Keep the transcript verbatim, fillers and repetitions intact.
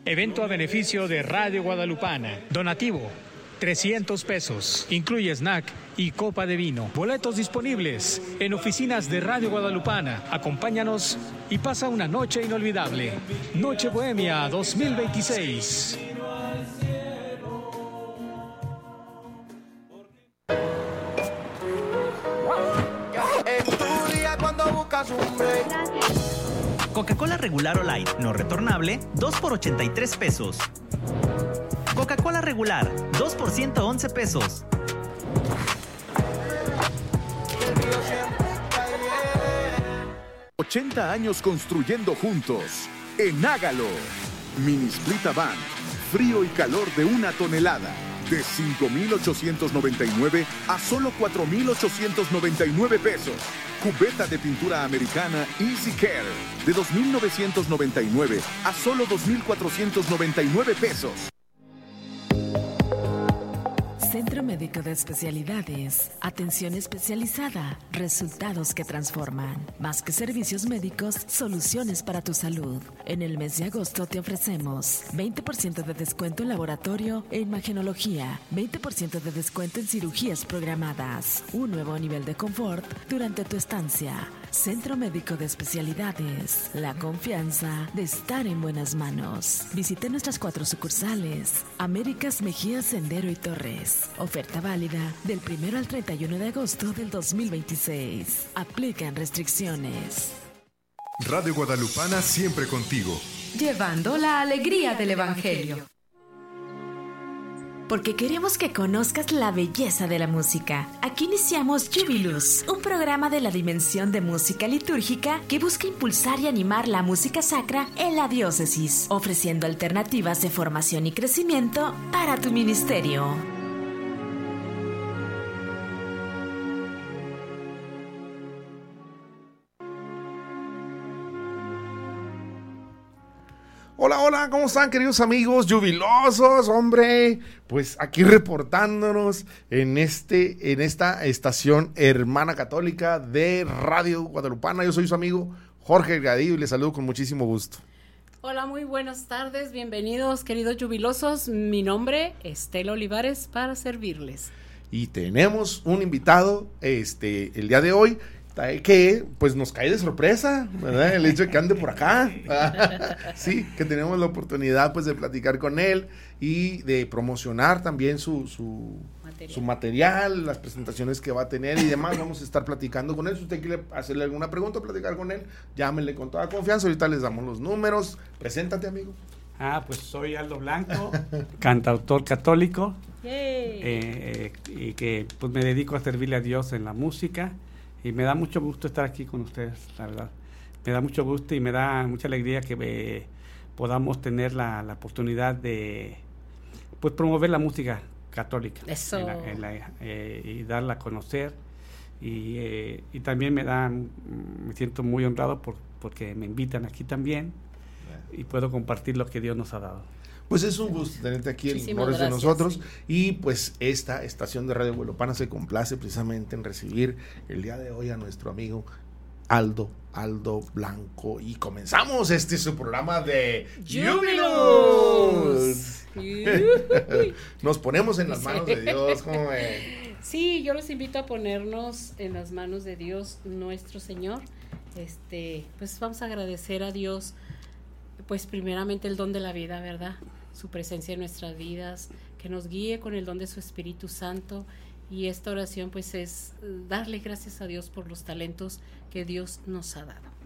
Evento a beneficio de Radio Guadalupana. Donativo, trescientos pesos. Incluye snack y copa de vino. Boletos disponibles en oficinas de Radio Guadalupana. Acompáñanos y pasa una noche inolvidable. Noche Bohemia dos mil veintiséis. Coca-Cola regular o light, no retornable, dos por ochenta y tres pesos. Coca-Cola regular, dos por ciento once pesos. ochenta años construyendo juntos. En Hágalo. Mini Split Avant. Frío y calor de una tonelada. De cinco mil ochocientos noventa y nueve a solo cuatro mil ochocientos noventa y nueve pesos. Cubeta de pintura americana Easy Care. De dos mil novecientos noventa y nueve a solo dos mil cuatrocientos noventa y nueve pesos. Centro Médico de Especialidades. Atención especializada. Resultados que transforman. Más que servicios médicos, soluciones para tu salud. En el mes de agosto te ofrecemos veinte por ciento de descuento en laboratorio e imagenología, veinte por ciento de descuento en cirugías programadas. Un nuevo nivel de confort durante tu estancia. Centro Médico de Especialidades. La confianza de estar en buenas manos. Visite nuestras cuatro sucursales. Américas, Mejía, Sendero y Torres. Oferta válida del primero al treinta y uno de agosto del dos mil veintiséis. Aplican restricciones. Radio Guadalupana siempre contigo. Llevando la alegría del Evangelio. Porque queremos que conozcas la belleza de la música. Aquí iniciamos Jubilus, un programa de la dimensión de música litúrgica que busca impulsar y animar la música sacra en la diócesis, ofreciendo alternativas de formación y crecimiento para tu ministerio. Hola, hola, ¿cómo están, queridos amigos jubilosos? Hombre, pues aquí reportándonos en este, en esta estación hermana católica de Radio Guadalupana. Yo soy su amigo Jorge Delgadillo y les saludo con muchísimo gusto. Hola, muy buenas tardes, bienvenidos, queridos jubilosos. Mi nombre es Estela Olivares para servirles. Y tenemos un invitado este el día de hoy que pues nos cae de sorpresa, ¿verdad? El hecho de que ande por acá. Sí, que tenemos la oportunidad pues de platicar con él y de promocionar también su, su, material. su material, las presentaciones que va a tener y demás. Vamos a estar platicando con él. Si usted quiere hacerle alguna pregunta, platicar con él, llámenle con toda confianza. Ahorita les damos los números. Preséntate, amigo. Ah, pues soy Aldo Blanco, cantautor católico, eh, eh, y que pues me dedico a servirle a Dios en la música. Y me da mucho gusto estar aquí con ustedes, la verdad. Me da mucho gusto y me da mucha alegría que me, podamos tener la, la oportunidad de pues promover la música católica. Eso. En la, en la, eh, y darla a conocer. Y, eh, y también me da, me siento muy honrado por, porque me invitan aquí también y puedo compartir lo que Dios nos ha dado. Pues es un gusto tenerte aquí, el honor es de nosotros, sí. Y pues esta estación de Radio Guadalupana se complace precisamente en recibir el día de hoy a nuestro amigo Aldo, Aldo Blanco, y comenzamos este su programa de Jubilus. Nos ponemos en las manos de Dios, ¿cómo ven? Sí, yo los invito a ponernos en las manos de Dios nuestro Señor. Este, pues vamos a agradecer a Dios, pues primeramente el don de la vida, ¿verdad? Su presencia en nuestras vidas, que nos guíe con el don de su Espíritu Santo, y esta oración pues es darle gracias a Dios por los talentos que Dios nos ha dado.